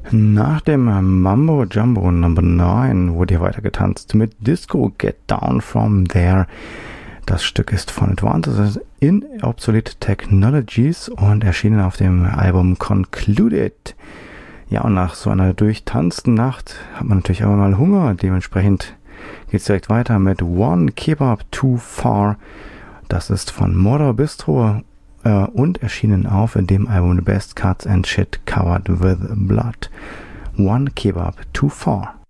Nach dem Mambo Jumbo Number 9 wurde hier weiter getanzt mit Disco Get Down From There. Das Stück ist von Advances in Obsolete Technologies und erschienen auf dem Album Concluded. Ja, und nach so einer durchtanzten Nacht hat man natürlich auch mal Hunger. Dementsprechend geht es direkt weiter mit One Kebab Too Far. Das ist von Mordor Bistro und erschienen auf dem Album The Best Cuts and Shit Covered with Blood. One Kebab Too Far.